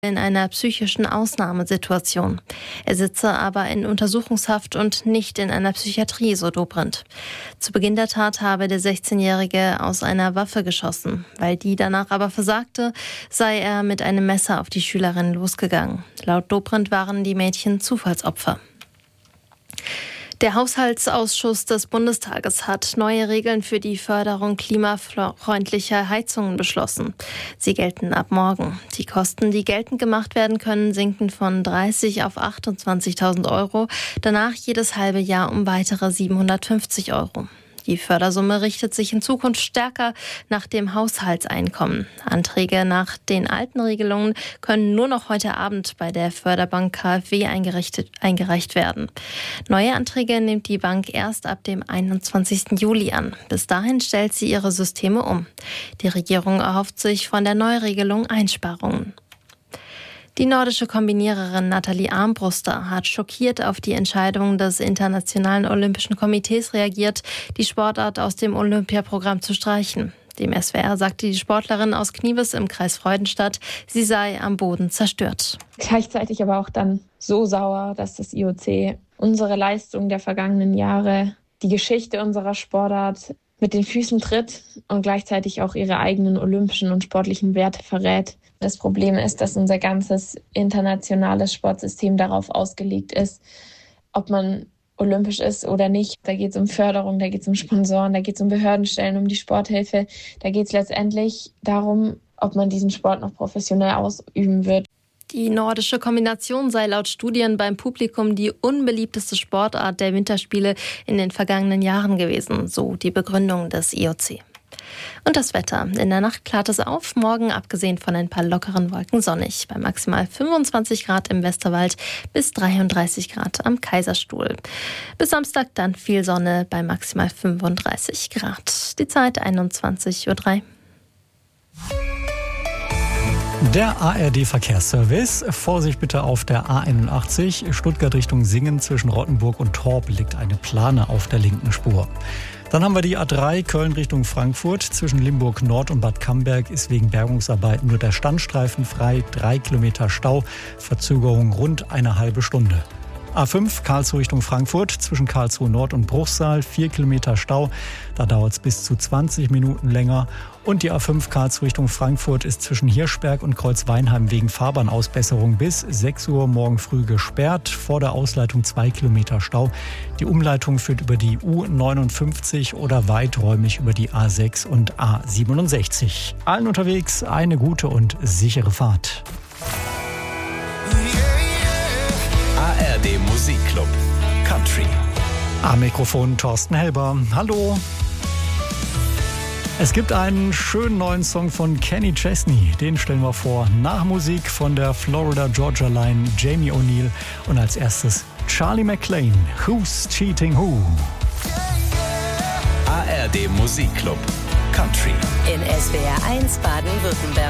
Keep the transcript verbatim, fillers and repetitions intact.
in einer psychischen Ausnahmesituation. Er sitze aber in Untersuchungshaft und nicht in einer Psychiatrie, so Dobrindt. Zu Beginn der Tat habe der sechzehnjährige aus einer Waffe geschossen. Weil die danach aber versagte, sei er mit einem Messer auf die Schülerin losgegangen. Laut Dobrindt waren die Mädchen Zufallsopfer. Der Haushaltsausschuss des Bundestages hat neue Regeln für die Förderung klimafreundlicher Heizungen beschlossen. Sie gelten ab morgen. Die Kosten, die geltend gemacht werden können, sinken von dreißig auf achtundzwanzigtausend Euro, danach jedes halbe Jahr um weitere siebenhundertfünfzig Euro. Die Fördersumme richtet sich in Zukunft stärker nach dem Haushaltseinkommen. Anträge nach den alten Regelungen können nur noch heute Abend bei der Förderbank KfW eingereicht werden. Neue Anträge nimmt die Bank erst ab dem einundzwanzigsten Juli an. Bis dahin stellt sie ihre Systeme um. Die Regierung erhofft sich von der Neuregelung Einsparungen. Die nordische Kombiniererin Nathalie Armbruster hat schockiert auf die Entscheidung des Internationalen Olympischen Komitees reagiert, die Sportart aus dem Olympiaprogramm zu streichen. Dem S W R sagte die Sportlerin aus Kniebes im Kreis Freudenstadt, sie sei am Boden zerstört. Gleichzeitig aber auch dann so sauer, dass das I O C unsere Leistung der vergangenen Jahre, die Geschichte unserer Sportart mit den Füßen tritt und gleichzeitig auch ihre eigenen olympischen und sportlichen Werte verrät. Das Problem ist, dass unser ganzes internationales Sportsystem darauf ausgelegt ist, ob man olympisch ist oder nicht. Da geht es um Förderung, da geht es um Sponsoren, da geht es um Behördenstellen, um die Sporthilfe. Da geht es letztendlich darum, ob man diesen Sport noch professionell ausüben wird. Die nordische Kombination sei laut Studien beim Publikum die unbeliebteste Sportart der Winterspiele in den vergangenen Jahren gewesen, so die Begründung des I O C. Und das Wetter. In der Nacht klart es auf, morgen abgesehen von ein paar lockeren Wolken sonnig. Bei maximal fünfundzwanzig Grad im Westerwald bis dreiunddreißig Grad am Kaiserstuhl. Bis Samstag dann viel Sonne bei maximal fünfunddreißig Grad. Die Zeit einundzwanzig Uhr drei. Der A R D-Verkehrsservice. Vorsicht bitte auf der A einundachtzig. Stuttgart Richtung Singen zwischen Rottenburg und Torp liegt eine Plane auf der linken Spur. Dann haben wir die A drei Köln Richtung Frankfurt. Zwischen Limburg Nord und Bad Camberg ist wegen Bergungsarbeiten nur der Standstreifen frei. Drei Kilometer Stau, Verzögerung rund eine halbe Stunde. A fünf Karlsruhe Richtung Frankfurt, zwischen Karlsruhe Nord und Bruchsal, vier Kilometer Stau. Da dauert es bis zu zwanzig Minuten länger. Und die A fünf Karlsruhe Richtung Frankfurt ist zwischen Hirschberg und Kreuzweinheim wegen Fahrbahnausbesserung bis sechs Uhr morgen früh gesperrt. Vor der Ausleitung zwei Kilometer Stau. Die Umleitung führt über die U neunundfünfzig oder weiträumig über die A sechs und A siebenundsechzig. Allen unterwegs eine gute und sichere Fahrt. A R D Musikclub Country. Am Mikrofon Thorsten Helber. Hallo. Es gibt einen schönen neuen Song von Kenny Chesney. Den stellen wir vor. Nach Musik von der Florida Georgia Line Jamie O'Neill. Und als erstes Charlie McClain. Who's Cheating Who? A R D Musikclub Country. In S W R eins Baden-Württemberg.